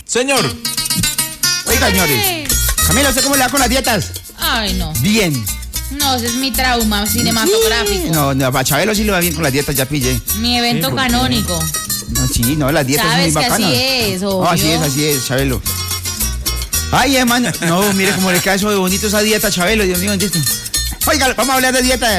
Señor. Oiga, señores. Camila, ¿usted cómo le va con las dietas? Ay, no. Bien. No, ese es mi trauma cinematográfico. Sí, no, a Chabelo sí le va bien con las dietas, ya pillé. Mi evento canónico. No, sí, no, las dietas son muy Sabes que bacanas. así es, No, así es, Chabelo. Ay, hermano, no, mire cómo le cae eso de bonito esa dieta, Chabelo, Dios mío, bendito. Oiga, vamos a hablar de dieta.